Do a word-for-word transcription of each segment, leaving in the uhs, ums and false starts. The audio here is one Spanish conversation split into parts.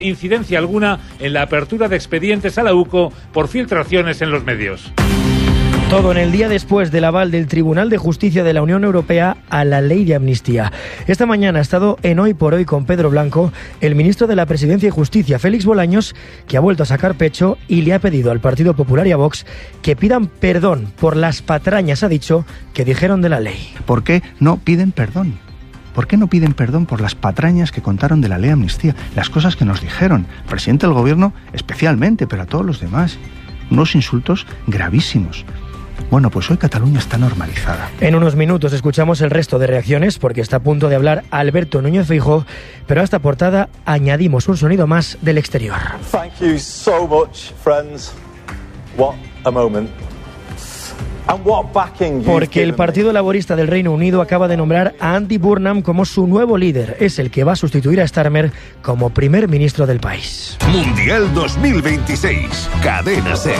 incidencia alguna en la apertura de expedientes a la U C O por filtraciones en los medios. Todo en el día después del aval del Tribunal de Justicia de la Unión Europea a la ley de amnistía. Esta mañana ha estado en Hoy por Hoy con Pedro Blanco, el ministro de la Presidencia y Justicia, Félix Bolaños, que ha vuelto a sacar pecho y le ha pedido al Partido Popular y a Vox que pidan perdón por las patrañas, ha dicho, que dijeron de la ley. ¿Por qué no piden perdón? ¿Por qué no piden perdón por las patrañas que contaron de la ley de amnistía? Las cosas que nos dijeron, el presidente del gobierno especialmente, pero a todos los demás. Unos insultos gravísimos. Bueno, pues hoy Cataluña está normalizada. En unos minutos escuchamos el resto de reacciones porque está a punto de hablar Alberto Núñez Feijóo, pero a esta portada añadimos un sonido más del exterior. Thank you so much, friends. What a moment. And what backing Porque el Partido Laborista del Reino Unido acaba de nombrar a Andy Burnham como su nuevo líder. Es el que va a sustituir a Starmer como primer ministro del país. Mundial dos mil veintiséis. Cadena SER.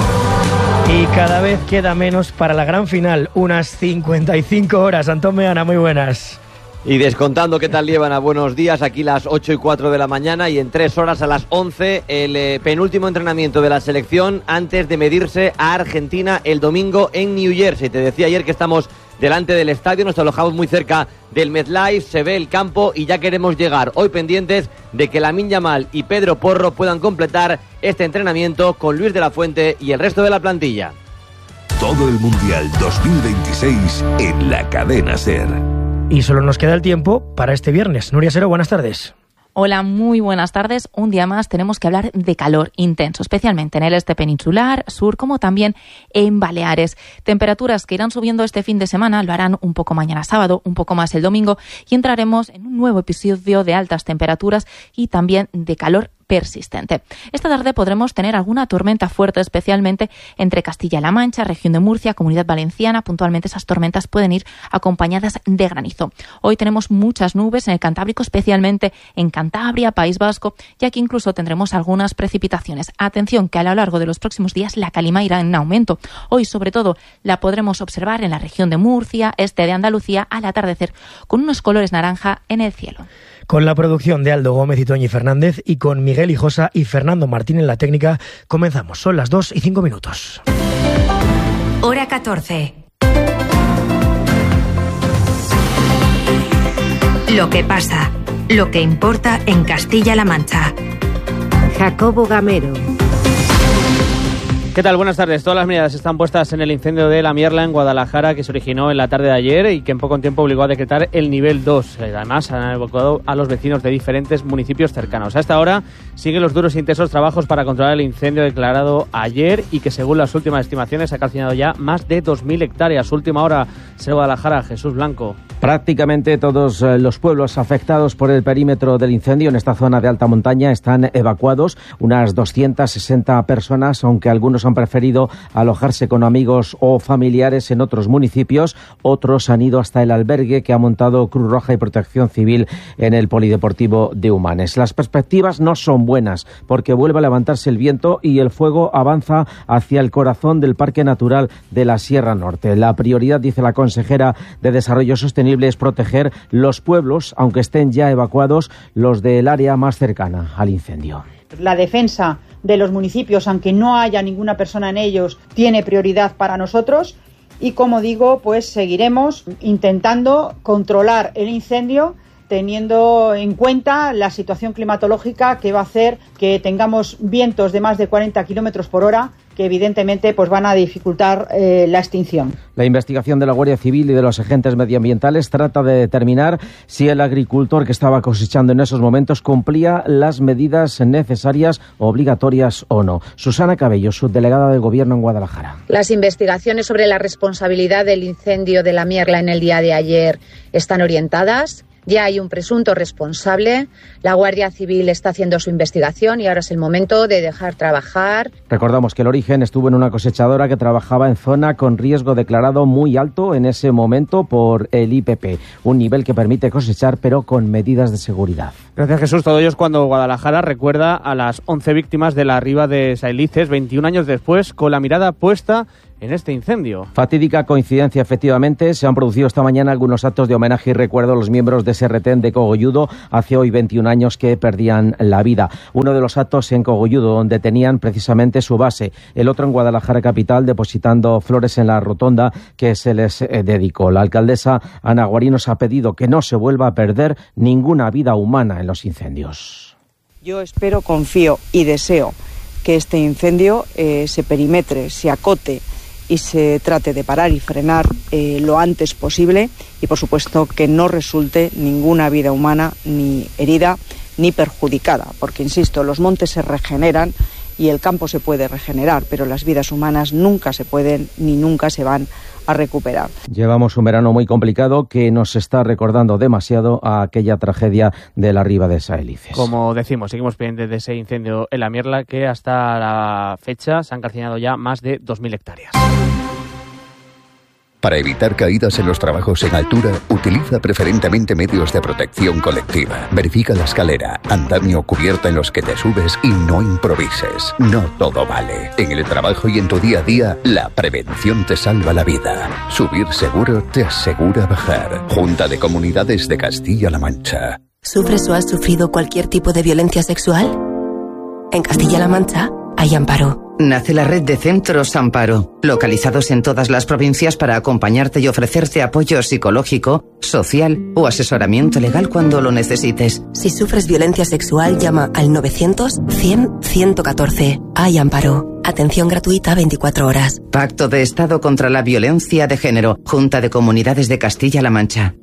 Y cada vez queda menos para la gran final, unas cincuenta y cinco horas. Antón Meana, muy buenas. Y descontando qué tal llevan a buenos días, aquí las ocho y cuatro de la mañana y en tres horas a las once el eh, penúltimo entrenamiento de la selección antes de medirse a Argentina el domingo en New Jersey. Te decía ayer que estamos delante del estadio, nos alojamos muy cerca del MetLife, se ve el campo y ya queremos llegar. Hoy pendientes de que Lamine Yamal y Pedro Porro puedan completar este entrenamiento con Luis de la Fuente y el resto de la plantilla. Todo el Mundial dos mil veintiséis en la Cadena SER. Y solo nos queda el tiempo para este viernes. Nuria Sero, buenas tardes. Hola, muy buenas tardes. Un día más tenemos que hablar de calor intenso, especialmente en el este peninsular, sur, como también en Baleares. Temperaturas que irán subiendo este fin de semana, lo harán un poco mañana sábado, un poco más el domingo, y entraremos en un nuevo episodio de altas temperaturas y también de calor persistente. Esta tarde podremos tener alguna tormenta fuerte, especialmente entre Castilla-La Mancha, región de Murcia, Comunidad Valenciana. Puntualmente esas tormentas pueden ir acompañadas de granizo. Hoy tenemos muchas nubes en el Cantábrico, especialmente en Cantabria, País Vasco, y aquí incluso tendremos algunas precipitaciones. Atención, que a lo largo de los próximos días la calima irá en aumento. Hoy, sobre todo, la podremos observar en la región de Murcia, este de Andalucía, al atardecer, con unos colores naranja en el cielo. Con la producción de Aldo Gómez y Toñi Fernández y con Miguel Hijosa y Fernando Martín en la técnica, comenzamos. Son las dos y cinco minutos. Hora catorce. Lo que pasa, lo que importa en Castilla-La Mancha. Jacobo Gamero. ¿Qué tal? Buenas tardes. Todas las medidas están puestas en el incendio de La Mierla en Guadalajara, que se originó en la tarde de ayer y que en poco tiempo obligó a decretar el nivel dos. Además, han evacuado a los vecinos de diferentes municipios cercanos. A esta hora siguen los duros e intensos trabajos para controlar el incendio declarado ayer y que, según las últimas estimaciones, ha calcinado ya más de dos mil hectáreas. Última hora, Ser Guadalajara, Jesús Blanco. Prácticamente todos los pueblos afectados por el perímetro del incendio en esta zona de alta montaña están evacuados. Unas doscientas sesenta personas, aunque algunos han preferido alojarse con amigos o familiares en otros municipios. Otros han ido hasta el albergue que ha montado Cruz Roja y Protección Civil en el Polideportivo de Humanes. Las perspectivas no son buenas porque vuelve a levantarse el viento y el fuego avanza hacia el corazón del Parque Natural de la Sierra Norte. La prioridad, dice la consejera de Desarrollo Sostenible, es proteger los pueblos, aunque estén ya evacuados los del área más cercana al incendio. La defensa de los municipios, aunque no haya ninguna persona en ellos, tiene prioridad para nosotros y, como digo, pues seguiremos intentando controlar el incendio teniendo en cuenta la situación climatológica que va a hacer que tengamos vientos de más de cuarenta kilómetros por hora que evidentemente pues van a dificultar eh, la extinción. La investigación de la Guardia Civil y de los agentes medioambientales trata de determinar si el agricultor que estaba cosechando en esos momentos cumplía las medidas necesarias, obligatorias o no. Susana Cabello, subdelegada del Gobierno en Guadalajara. Las investigaciones sobre la responsabilidad del incendio de La Mierla en el día de ayer están orientadas. Ya hay un presunto responsable, la Guardia Civil está haciendo su investigación y ahora es el momento de dejar trabajar. Recordamos que el origen estuvo en una cosechadora que trabajaba en zona con riesgo declarado muy alto en ese momento por el I P P, un nivel que permite cosechar pero con medidas de seguridad. Gracias, Jesús. Todo ello es cuando Guadalajara recuerda a las once víctimas de la riba de Saelices, veintiún años después, con la mirada puesta en este incendio. Fatídica coincidencia, efectivamente. Se han producido esta mañana algunos actos de homenaje y recuerdo a los miembros de ese retén de Cogolludo, hace hoy veintiún años que perdían la vida. Uno de los actos en Cogolludo, donde tenían precisamente su base. El otro en Guadalajara capital, depositando flores en la rotonda que se les eh, dedicó. La alcaldesa Ana Guarinos ha pedido que no se vuelva a perder ninguna vida humana en los incendios. Yo espero, confío y deseo que este incendio eh, se perimetre, se acote y se trate de parar y frenar eh, lo antes posible y, por supuesto, que no resulte ninguna vida humana ni herida ni perjudicada, porque, insisto, los montes se regeneran y el campo se puede regenerar, pero las vidas humanas nunca se pueden ni nunca se van a recuperar. Llevamos un verano muy complicado que nos está recordando demasiado a aquella tragedia de la riba de Saelices. Como decimos, seguimos pendientes de ese incendio en la Mierla, que hasta la fecha se han calcinado ya más de dos mil hectáreas. Para evitar caídas en los trabajos en altura, utiliza preferentemente medios de protección colectiva. Verifica la escalera, andamio o cubierta en los que te subes y no improvises. No todo vale. En el trabajo y en tu día a día, la prevención te salva la vida. Subir seguro te asegura bajar. Junta de Comunidades de Castilla-La Mancha. ¿Sufres o has sufrido cualquier tipo de violencia sexual? En Castilla-La Mancha hay Amparo. Nace la red de centros Amparo, localizados en todas las provincias para acompañarte y ofrecerte apoyo psicológico, social o asesoramiento legal cuando lo necesites. Si sufres violencia sexual, llama al novecientos cien ciento catorce. Hay Amparo. Atención gratuita veinticuatro horas. Pacto de Estado contra la Violencia de Género. Junta de Comunidades de Castilla-La Mancha.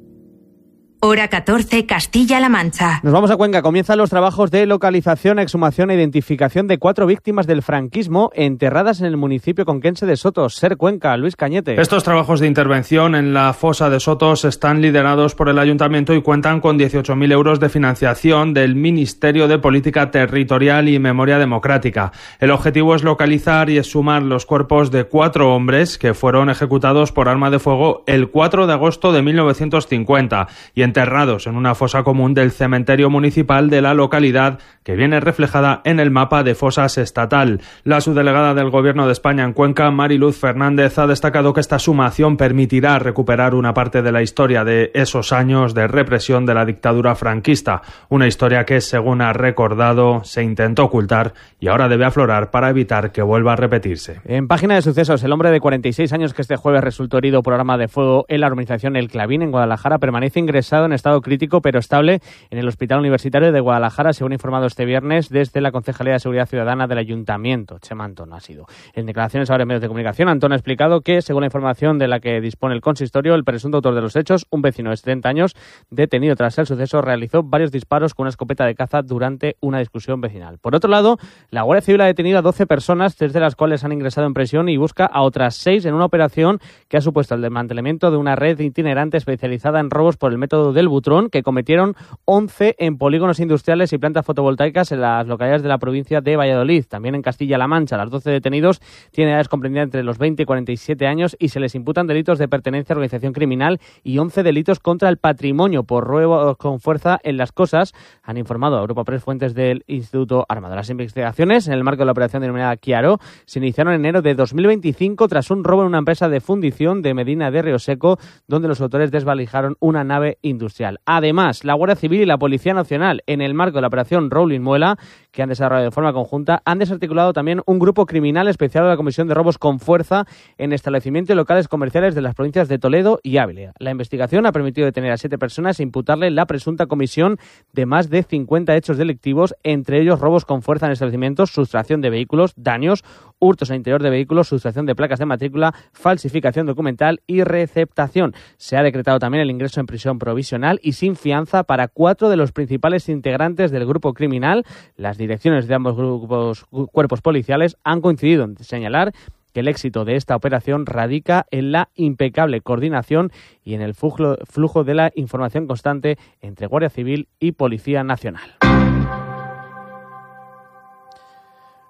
Hora catorce, Castilla-La Mancha. Nos vamos a Cuenca. Comienzan los trabajos de localización, exhumación e identificación de cuatro víctimas del franquismo enterradas en el municipio conquense de Sotos. Ser Cuenca, Luis Cañete. Estos trabajos de intervención en la fosa de Sotos están liderados por el ayuntamiento y cuentan con dieciocho mil euros de financiación del Ministerio de Política Territorial y Memoria Democrática. El objetivo es localizar y exhumar los cuerpos de cuatro hombres que fueron ejecutados por arma de fuego el cuatro de agosto de mil novecientos cincuenta y en enterrados en una fosa común del cementerio municipal de la localidad, que viene reflejada en el mapa de fosas estatal. La subdelegada del Gobierno de España en Cuenca, Mariluz Fernández, ha destacado que esta sumación permitirá recuperar una parte de la historia de esos años de represión de la dictadura franquista, una historia que, según ha recordado, se intentó ocultar y ahora debe aflorar para evitar que vuelva a repetirse. En página de sucesos, el hombre de cuarenta y seis años que este jueves resultó herido por arma de fuego en la urbanización El Clavín, en Guadalajara, permanece ingresado en estado crítico pero estable en el Hospital Universitario de Guadalajara, según ha informado este viernes desde la Concejalía de Seguridad Ciudadana del Ayuntamiento. Chema Antón ha sido. En declaraciones ahora en medios de comunicación, Antón ha explicado que, según la información de la que dispone el consistorio, el presunto autor de los hechos, un vecino de setenta años, detenido tras el suceso, realizó varios disparos con una escopeta de caza durante una discusión vecinal. Por otro lado, la Guardia Civil ha detenido a doce personas, tres de las cuales han ingresado en prisión, y busca a otras seis en una operación que ha supuesto el desmantelamiento de una red itinerante especializada en robos por el método del butrón, que cometieron once en polígonos industriales y plantas fotovoltaicas en las localidades de la provincia de Valladolid. También en Castilla-La Mancha, los doce detenidos tienen edades comprendidas entre los veinte y cuarenta y siete años y se les imputan delitos de pertenencia a organización criminal y once delitos contra el patrimonio por robos con fuerza en las cosas, han informado a Europa Press fuentes del Instituto Armado. Las investigaciones, en el marco de la operación denominada Chiaro, se iniciaron en enero de dos mil veinticinco tras un robo en una empresa de fundición de Medina de Rioseco, donde los autores desvalijaron una nave industrial. Además, la Guardia Civil y la Policía Nacional, en el marco de la operación Rowling Muela, que han desarrollado de forma conjunta, han desarticulado también un grupo criminal especial de la Comisión de Robos con Fuerza en establecimientos y locales comerciales de las provincias de Toledo y Ávila. La investigación ha permitido detener a siete personas e imputarle la presunta comisión de más de cincuenta hechos delictivos, entre ellos robos con fuerza en establecimientos, sustracción de vehículos, daños, hurtos al interior de vehículos, sustracción de placas de matrícula, falsificación documental y receptación. Se ha decretado también el ingreso en prisión provisional y sin fianza para cuatro de los principales integrantes del grupo criminal. Las direcciones de ambos grupos, cuerpos policiales han coincidido en señalar que el éxito de esta operación radica en la impecable coordinación y en el flujo, flujo de la información constante entre Guardia Civil y Policía Nacional.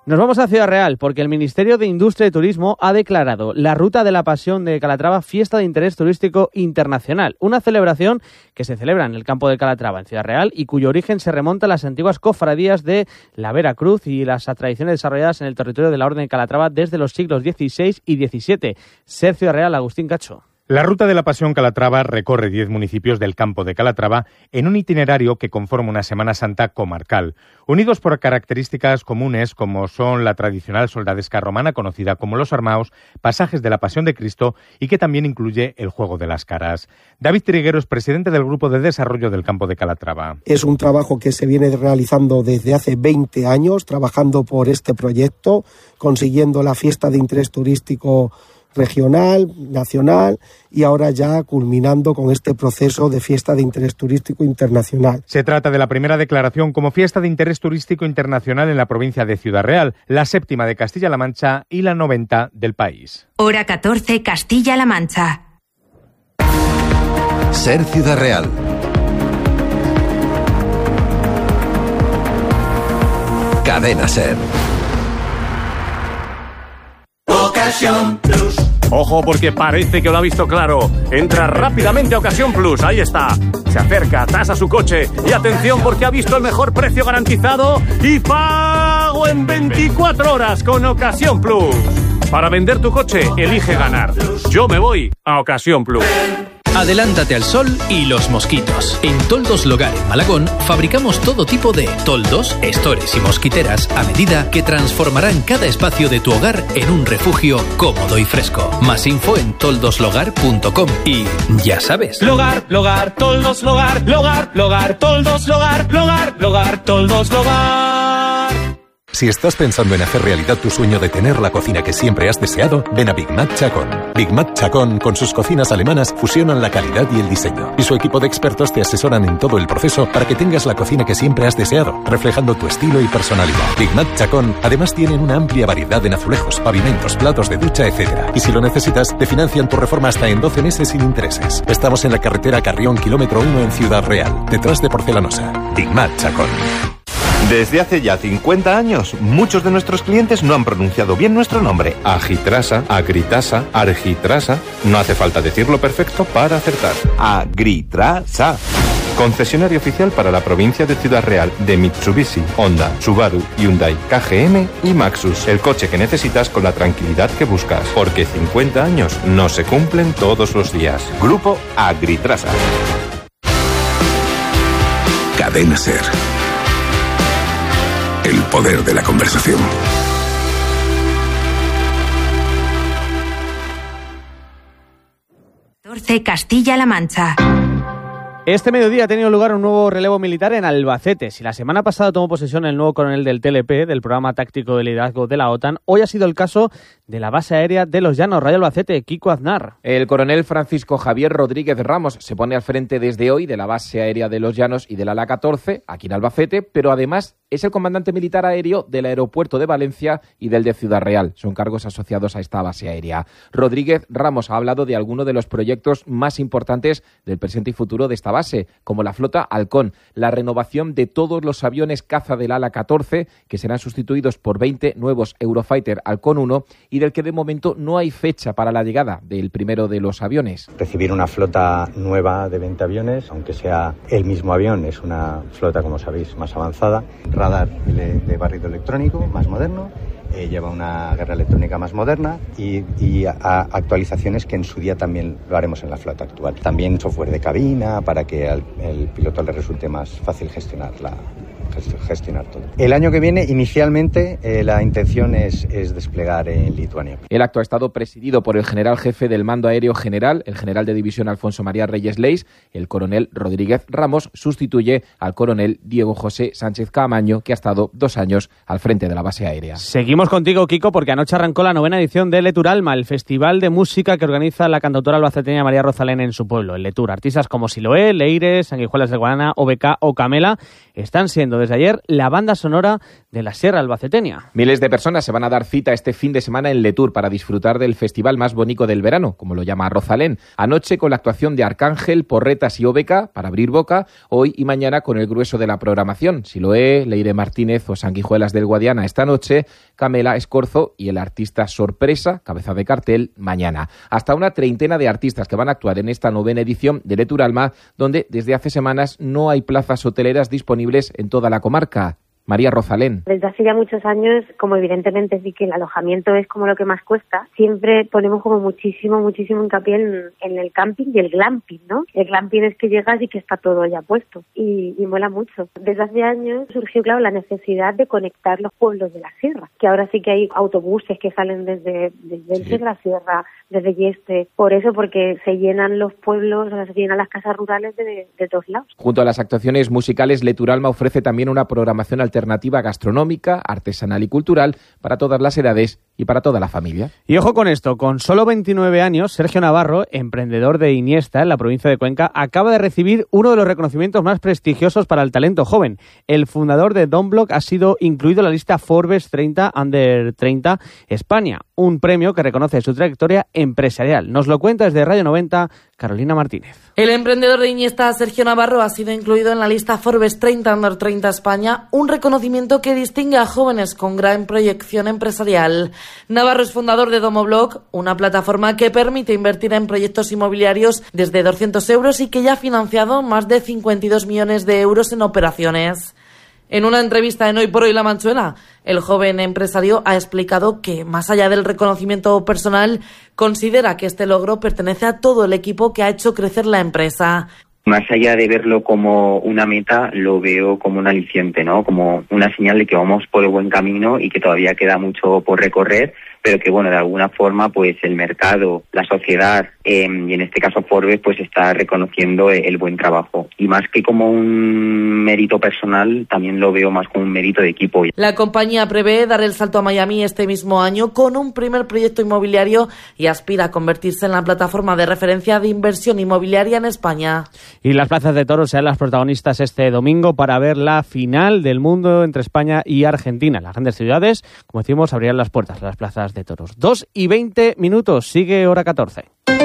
Nos vamos a Ciudad Real porque el Ministerio de Industria y Turismo ha declarado la Ruta de la Pasión de Calatrava fiesta de interés turístico internacional, una celebración que se celebra en el campo de Calatrava, en Ciudad Real, y cuyo origen se remonta a las antiguas cofradías de la Veracruz y las tradiciones desarrolladas en el territorio de la Orden de Calatrava desde los siglos dieciséis y diecisiete. Ser Ciudad Real, Agustín Cacho. La Ruta de la Pasión Calatrava recorre diez municipios del campo de Calatrava en un itinerario que conforma una Semana Santa comarcal, unidos por características comunes como son la tradicional soldadesca romana conocida como Los Armaos, pasajes de la Pasión de Cristo y que también incluye el Juego de las Caras. David Triguero es presidente del Grupo de Desarrollo del Campo de Calatrava. Es un trabajo que se viene realizando desde hace veinte años, trabajando por este proyecto, consiguiendo la fiesta de interés turístico regional, nacional y ahora ya culminando con este proceso de fiesta de interés turístico internacional. Se trata de la primera declaración como fiesta de interés turístico internacional en la provincia de Ciudad Real, la séptima de Castilla-La Mancha y la noventa del país. Hora catorce, Castilla-La Mancha. Ser Ciudad Real. Cadena Ser. Ocasión Plus. Ojo porque parece que lo ha visto claro. Entra rápidamente a Ocasión Plus, ahí está. Se acerca, tasa su coche y atención porque ha visto el mejor precio garantizado y pago en veinticuatro horas con Ocasión Plus. Para vender tu coche, elige ganar. Yo me voy a Ocasión Plus. Adelántate al sol y los mosquitos. En Toldos Logar en Malagón fabricamos todo tipo de toldos, estores y mosquiteras a medida que transformarán cada espacio de tu hogar en un refugio cómodo y fresco. Más info en toldoslogar punto com y ya sabes. Logar, Logar, Toldos Logar, Logar, Logar, Toldos Logar, Logar, Logar, Toldos Logar. Si estás pensando en hacer realidad tu sueño de tener la cocina que siempre has deseado, ven a Big Mac Chacón. Big Mac Chacón, con sus cocinas alemanas, fusionan la calidad y el diseño. Y su equipo de expertos te asesoran en todo el proceso para que tengas la cocina que siempre has deseado, reflejando tu estilo y personalidad. Big Mac Chacón, además tienen una amplia variedad en azulejos, pavimentos, platos de ducha, etcétera. Y si lo necesitas, te financian tu reforma hasta en doce meses sin intereses. Estamos en la carretera Carrión, kilómetro uno en Ciudad Real, detrás de Porcelanosa. Big Mac Chacón. Desde hace ya cincuenta años, muchos de nuestros clientes no han pronunciado bien nuestro nombre. Agitrasa, Agritasa, Argitrasa. No hace falta decirlo perfecto para acertar. Agritrasa. Concesionario oficial para la provincia de Ciudad Real de Mitsubishi, Honda, Subaru, Hyundai, K G M y Maxus. El coche que necesitas con la tranquilidad que buscas. Porque cincuenta años no se cumplen todos los días. Grupo Agritrasa. Cadena Ser. El poder de la conversación. catorce, Castilla-La Mancha. Este mediodía ha tenido lugar un nuevo relevo militar en Albacete. Si la semana pasada tomó posesión el nuevo coronel del T L P, del Programa Táctico de Liderazgo de la OTAN, hoy ha sido el caso de la base aérea de Los Llanos, Rayo Albacete, Kiko Aznar. El coronel Francisco Javier Rodríguez Ramos se pone al frente desde hoy de la base aérea de Los Llanos y del ala catorce, aquí en Albacete, pero además es el comandante militar aéreo del aeropuerto de Valencia y del de Ciudad Real. Son cargos asociados a esta base aérea. Rodríguez Ramos ha hablado de algunos de los proyectos más importantes del presente y futuro de esta base, como la flota Halcón, la renovación de todos los aviones caza del ala catorce, que serán sustituidos por veinte nuevos Eurofighter Halcón uno, y del que de momento no hay fecha para la llegada del primero de los aviones. Recibir una flota nueva de veinte aviones, aunque sea el mismo avión, es una flota, como sabéis, más avanzada. Radar de, de barrido electrónico, más moderno. Eh, lleva una guerra electrónica más moderna y, y a, a actualizaciones que en su día también lo haremos en la flota actual. También software de cabina para que al el piloto le resulte más fácil gestionar la gestionar todo. El año que viene, inicialmente, eh, la intención es, es desplegar en Lituania. El acto ha estado presidido por el general jefe del Mando Aéreo General, el general de división Alfonso María Reyes Leis. El coronel Rodríguez Ramos sustituye al coronel Diego José Sánchez Caamaño, que ha estado dos años al frente de la base aérea. Seguimos contigo, Kiko, porque anoche arrancó la novena edición de Leturalma, el festival de música que organiza la cantautora albaceteña María Rosalén en su pueblo, el Letur. Artistas como Siloé, Leire, Sanguijuelas de Guarana, O B K o Camela están siendo desde ayer la banda sonora de la Sierra Albaceteña. Miles de personas se van a dar cita este fin de semana en Letour para disfrutar del festival más bonito del verano, como lo llama Rosalén. Anoche con la actuación de Arcángel, Porretas y Obeca para abrir boca, hoy y mañana con el grueso de la programación. Siloé, Leire Martínez o Sanguijuelas del Guadiana esta noche, Camela Escorzo y el artista Sorpresa, cabeza de cartel, mañana. Hasta una treintena de artistas que van a actuar en esta novena edición de Letour Alma, donde desde hace semanas no hay plazas hoteleras disponibles en toda la comarca. María Rosalén. Desde hace ya muchos años, como evidentemente sí que el alojamiento es como lo que más cuesta, siempre ponemos como muchísimo, muchísimo hincapié en, en el camping y el glamping, ¿no? El glamping es que llegas y que está todo ya puesto y, y mola mucho. Desde hace años surgió, claro, la necesidad de conectar los pueblos de la sierra, que ahora sí que hay autobuses que salen desde, desde sí. la sierra, desde Yeste. Por eso, porque se llenan los pueblos, o sea, se llenan las casas rurales de, de todos lados. Junto a las actuaciones musicales, Letour Alma ofrece también una programación alternativa gastronómica, artesanal y cultural para todas las edades y para toda la familia. Y ojo con esto, con solo veintinueve años, Sergio Navarro, emprendedor de Iniesta en la provincia de Cuenca, acaba de recibir uno de los reconocimientos más prestigiosos para el talento joven. El fundador de Donblock ha sido incluido en la lista Forbes treinta Under treinta España, un premio que reconoce su trayectoria empresarial. Nos lo cuenta desde Radio noventa, Carolina Martínez. El emprendedor de Iniesta, Sergio Navarro, ha sido incluido en la lista Forbes treinta Under treinta España, un reconocimiento que distingue a jóvenes con gran proyección empresarial. Navarro es fundador de Domoblock, una plataforma que permite invertir en proyectos inmobiliarios desde doscientos euros y que ya ha financiado más de cincuenta y dos millones de euros en operaciones. En una entrevista en Hoy por Hoy La Manchuela, el joven empresario ha explicado que, más allá del reconocimiento personal, considera que este logro pertenece a todo el equipo que ha hecho crecer la empresa. Más allá de verlo como una meta, lo veo como un aliciente, ¿no? Como una señal de que vamos por el buen camino y que todavía queda mucho por recorrer, pero que, bueno, de alguna forma, pues el mercado, la sociedad, eh, y en este caso Forbes, pues está reconociendo el buen trabajo. Y más que como un mérito personal, también lo veo más como un mérito de equipo. La compañía prevé dar el salto a Miami este mismo año con un primer proyecto inmobiliario y aspira a convertirse en la plataforma de referencia de inversión inmobiliaria en España. Y las plazas de toros serán las protagonistas este domingo para ver la final del mundo entre España y Argentina. Las grandes ciudades, como decimos, abrirán las puertas a las plazas de toros. Dos y veinte minutos, sigue hora catorce.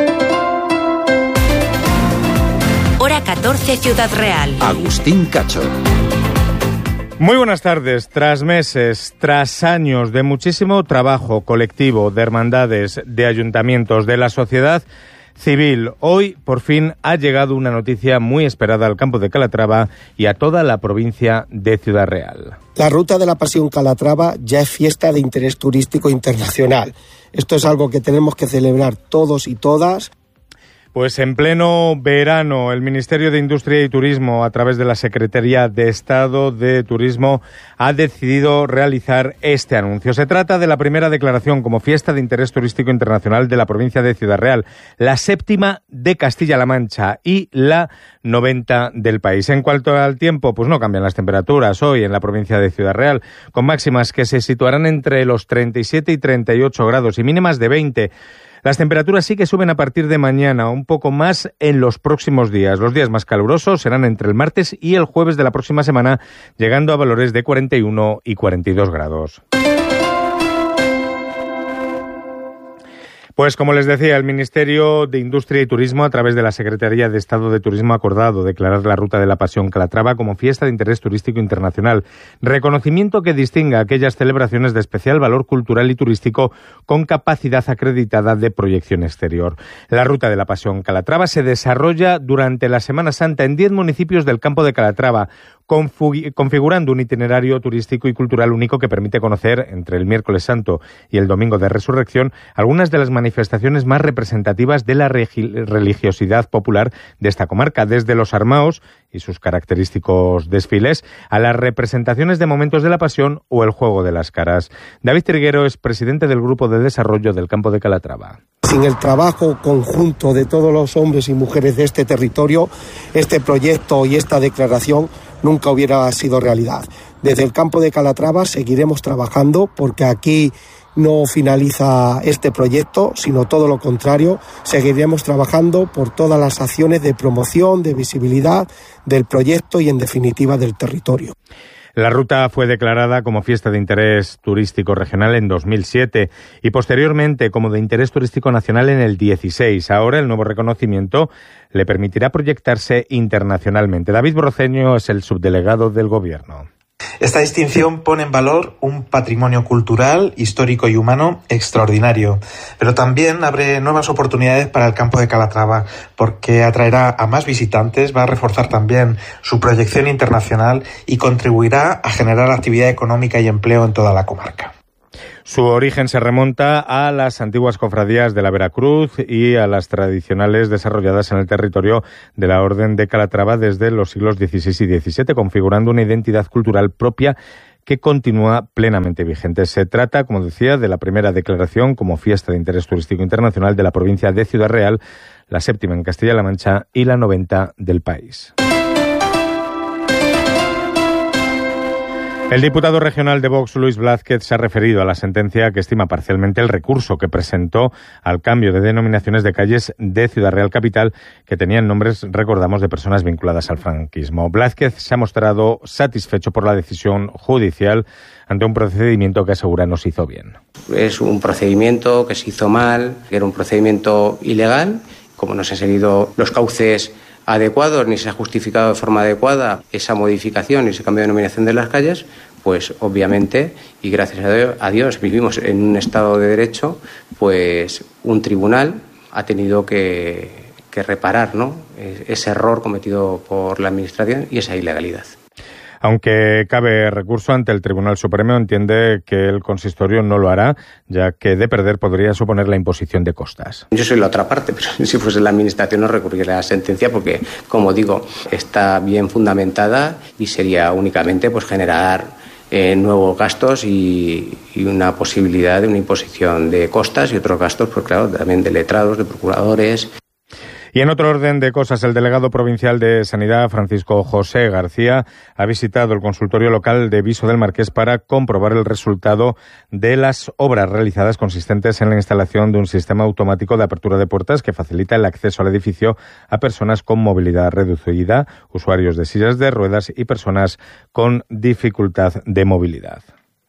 Hora catorce, Ciudad Real. Agustín Cacho. Muy buenas tardes. Tras meses, tras años de muchísimo trabajo colectivo, de hermandades, de ayuntamientos, de la sociedad civil, hoy por fin ha llegado una noticia muy esperada al campo de Calatrava y a toda la provincia de Ciudad Real. La ruta de la Pasión Calatrava ya es fiesta de interés turístico internacional. Esto es algo que tenemos que celebrar todos y todas. Pues en pleno verano, el Ministerio de Industria y Turismo, a través de la Secretaría de Estado de Turismo, ha decidido realizar este anuncio. Se trata de la primera declaración como fiesta de interés turístico internacional de la provincia de Ciudad Real, la séptima de Castilla-La Mancha y la noventa del país. En cuanto al tiempo, pues no cambian las temperaturas hoy en la provincia de Ciudad Real, con máximas que se situarán entre los treinta y siete y treinta y ocho grados y mínimas de veinte. Las temperaturas sí que suben a partir de mañana, un poco más en los próximos días. Los días más calurosos serán entre el martes y el jueves de la próxima semana, llegando a valores de cuarenta y uno y cuarenta y dos grados. Pues como les decía, el Ministerio de Industria y Turismo, a través de la Secretaría de Estado de Turismo, ha acordado declarar la Ruta de la Pasión Calatrava como fiesta de interés turístico internacional, reconocimiento que distinga aquellas celebraciones de especial valor cultural y turístico con capacidad acreditada de proyección exterior. La Ruta de la Pasión Calatrava se desarrolla durante la Semana Santa en diez municipios del campo de Calatrava, configurando un itinerario turístico y cultural único que permite conocer, entre el miércoles santo y el domingo de resurrección, algunas de las manifestaciones más representativas de la religiosidad popular de esta comarca, desde los armaos y sus característicos desfiles a las representaciones de momentos de la Pasión o el juego de las caras. David Triguero es presidente del Grupo de Desarrollo del Campo de Calatrava. Sin el trabajo conjunto de todos los hombres y mujeres de este territorio, este proyecto y esta declaración nunca hubiera sido realidad. Desde el Campo de Calatrava seguiremos trabajando porque aquí no finaliza este proyecto, sino todo lo contrario. Seguiremos trabajando por todas las acciones de promoción, de visibilidad del proyecto y, en definitiva, del territorio. La ruta fue declarada como fiesta de interés turístico regional en dos mil siete y posteriormente como de interés turístico nacional en el dieciséis. Ahora el nuevo reconocimiento le permitirá proyectarse internacionalmente. David Broceño es el subdelegado del Gobierno. Esta distinción pone en valor un patrimonio cultural, histórico y humano extraordinario, pero también abre nuevas oportunidades para el campo de Calatrava, porque atraerá a más visitantes, va a reforzar también su proyección internacional y contribuirá a generar actividad económica y empleo en toda la comarca. Su origen se remonta a las antiguas cofradías de la Veracruz y a las tradicionales desarrolladas en el territorio de la Orden de Calatrava desde los siglos dieciséis y diecisiete, configurando una identidad cultural propia que continúa plenamente vigente. Se trata, como decía, de la primera declaración como fiesta de interés turístico internacional de la provincia de Ciudad Real, la séptima en Castilla-La Mancha y la noventa del país. El diputado regional de Vox, Luis Blázquez, se ha referido a la sentencia que estima parcialmente el recurso que presentó al cambio de denominaciones de calles de Ciudad Real Capital que tenían nombres, recordamos, de personas vinculadas al franquismo. Blázquez se ha mostrado satisfecho por la decisión judicial ante un procedimiento que asegura no se hizo bien. Es un procedimiento que se hizo mal, que era un procedimiento ilegal, como no se han seguido los cauces adecuados ni se ha justificado de forma adecuada esa modificación y ese cambio de denominación de las calles, pues obviamente, y gracias a Dios, a Dios vivimos en un Estado de Derecho, pues un tribunal ha tenido que, que reparar, ¿no?, ese error cometido por la Administración y esa ilegalidad. Aunque cabe recurso ante el Tribunal Supremo, entiende que el consistorio no lo hará, ya que de perder podría suponer la imposición de costas. Yo soy la otra parte, pero si fuese la Administración no recurriría a la sentencia porque, como digo, está bien fundamentada y sería únicamente pues generar eh, nuevos gastos y, y una posibilidad de una imposición de costas y otros gastos, pues claro, también de letrados, de procuradores. Y en otro orden de cosas, el delegado provincial de Sanidad, Francisco José García, ha visitado el consultorio local de Viso del Marqués para comprobar el resultado de las obras realizadas consistentes en la instalación de un sistema automático de apertura de puertas que facilita el acceso al edificio a personas con movilidad reducida, usuarios de sillas de ruedas y personas con dificultad de movilidad.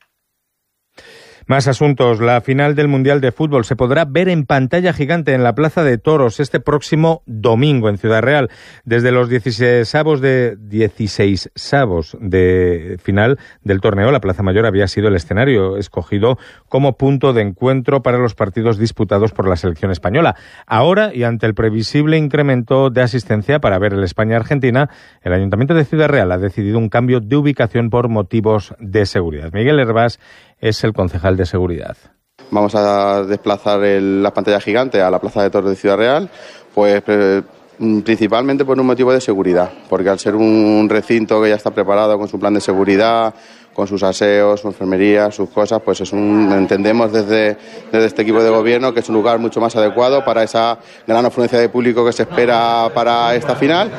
Más asuntos. La final del Mundial de Fútbol se podrá ver en pantalla gigante en la Plaza de Toros este próximo domingo en Ciudad Real. Desde los dieciseisavos de dieciseisavos de final del torneo, la Plaza Mayor había sido el escenario escogido como punto de encuentro para los partidos disputados por la selección española. Ahora, y ante el previsible incremento de asistencia para ver el España-Argentina, el Ayuntamiento de Ciudad Real ha decidido un cambio de ubicación por motivos de seguridad. Miguel Hervás es el concejal de seguridad. Vamos a desplazar el, la pantalla gigante a la Plaza de Toros de Ciudad Real, pues eh, principalmente por un motivo de seguridad, porque al ser un recinto que ya está preparado con su plan de seguridad, con sus aseos, su enfermería, sus cosas, pues es un, entendemos desde, desde este equipo de gobierno que es un lugar mucho más adecuado para esa gran afluencia de público que se espera para esta final.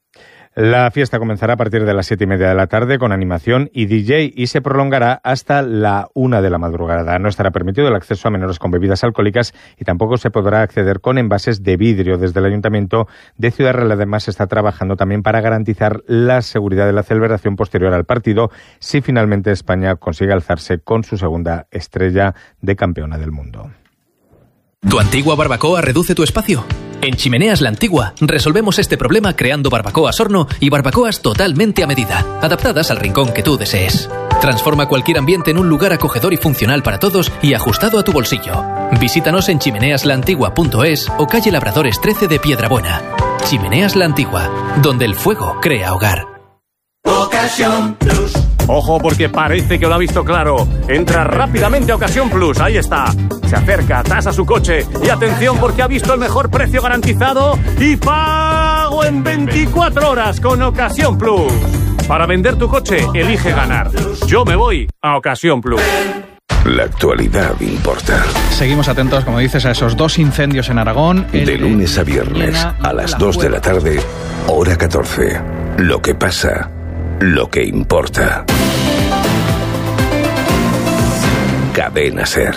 La fiesta comenzará a partir de las siete y media de la tarde con animación y D J y se prolongará hasta la una de la madrugada. No estará permitido el acceso a menores con bebidas alcohólicas y tampoco se podrá acceder con envases de vidrio. Desde el Ayuntamiento de Ciudad Real además se está trabajando también para garantizar la seguridad de la celebración posterior al partido si finalmente España consigue alzarse con su segunda estrella de campeona del mundo. ¿Tu antigua barbacoa reduce tu espacio? En Chimeneas La Antigua resolvemos este problema creando barbacoas horno y barbacoas totalmente a medida, adaptadas al rincón que tú desees. Transforma cualquier ambiente en un lugar acogedor y funcional para todos y ajustado a tu bolsillo. Visítanos en chimeneas la antigua punto es o calle Labradores trece de Piedrabuena. Chimeneas La Antigua, donde el fuego crea hogar. Ocasión Plus. Ojo porque parece que lo ha visto claro. Entra rápidamente a Ocasión Plus, ahí está. Se acerca, tasa su coche y atención porque ha visto el mejor precio garantizado y pago en veinticuatro horas con Ocasión Plus. Para vender tu coche, elige ganar. Yo me voy a Ocasión Plus. La actualidad importa. Seguimos atentos, como dices, a esos dos incendios en Aragón. De lunes a viernes a las dos de la tarde, hora catorce. Lo que pasa, lo que importa. Cadena SER.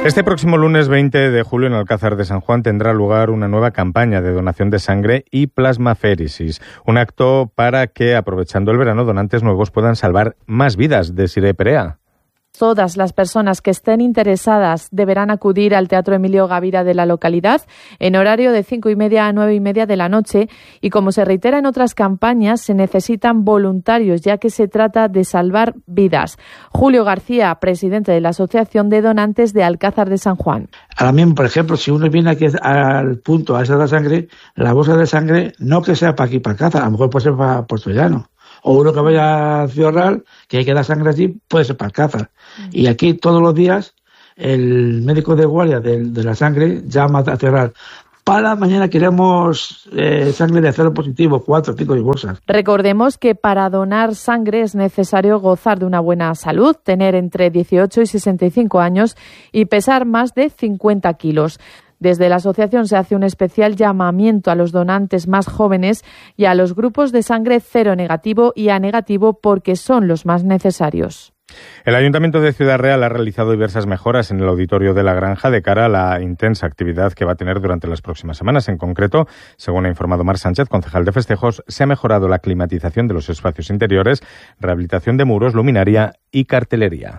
Este próximo lunes veinte de julio en Alcázar de San Juan tendrá lugar una nueva campaña de donación de sangre y plasmaféresis, un acto para que, aprovechando el verano, donantes nuevos puedan salvar más vidas. Desiree Perea. Todas las personas que estén interesadas deberán acudir al Teatro Emilio Gavira de la localidad en horario de cinco y media a nueve y media de la noche y, como se reitera en otras campañas, se necesitan voluntarios ya que se trata de salvar vidas. Julio García, presidente de la Asociación de Donantes de Alcázar de San Juan. Ahora mismo, por ejemplo, si uno viene aquí al punto a esa de sangre, la bolsa de sangre no que sea para aquí, para Alcázar, a lo mejor puede ser para Puerto Llano. O uno que vaya a Ciudad Real, que hay que dar sangre allí, puede ser para Alcázar. Y aquí todos los días el médico de guardia de, de la sangre llama a Ciudad Real. Para mañana queremos eh, sangre de cero positivo, cuatro, cinco bolsas. Recordemos que para donar sangre es necesario gozar de una buena salud, tener entre dieciocho y sesenta y cinco años y pesar más de cincuenta kilos. Desde la asociación se hace un especial llamamiento a los donantes más jóvenes y a los grupos de sangre cero negativo y A negativo porque son los más necesarios. El Ayuntamiento de Ciudad Real ha realizado diversas mejoras en el auditorio de la Granja de cara a la intensa actividad que va a tener durante las próximas semanas. En concreto, según ha informado Mar Sánchez, concejal de festejos, se ha mejorado la climatización de los espacios interiores, rehabilitación de muros, luminaria y cartelería.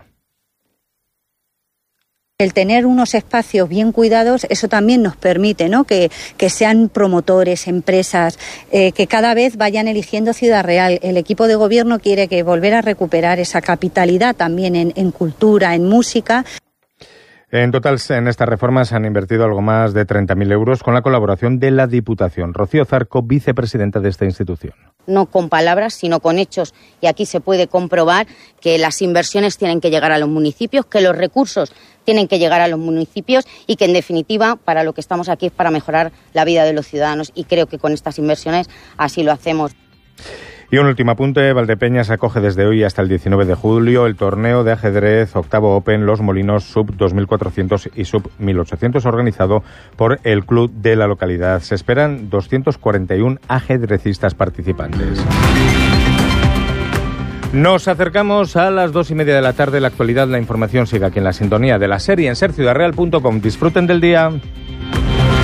El tener unos espacios bien cuidados, eso también nos permite, ¿no?, que, que sean promotores, empresas, eh, que cada vez vayan eligiendo Ciudad Real. El equipo de gobierno quiere que volver a recuperar esa capitalidad también en, en cultura, en música. En total, en estas reformas se han invertido algo más de treinta mil euros con la colaboración de la Diputación. Rocío Zarco, vicepresidenta de esta institución. No con palabras, sino con hechos. Y aquí se puede comprobar que las inversiones tienen que llegar a los municipios, que los recursos tienen que llegar a los municipios y que, en definitiva, para lo que estamos aquí es para mejorar la vida de los ciudadanos. Y creo que con estas inversiones así lo hacemos. Y un último apunte, Valdepeñas acoge desde hoy hasta el diecinueve de julio el torneo de ajedrez Octavo Open Los Molinos Sub dos mil cuatrocientos y Sub mil ochocientos organizado por el club de la localidad. Se esperan doscientos cuarenta y uno ajedrecistas participantes. Nos acercamos a las dos y media de la tarde. La actualidad, la información sigue aquí en la sintonía de la serie en ser ciudad real punto com. Disfruten del día.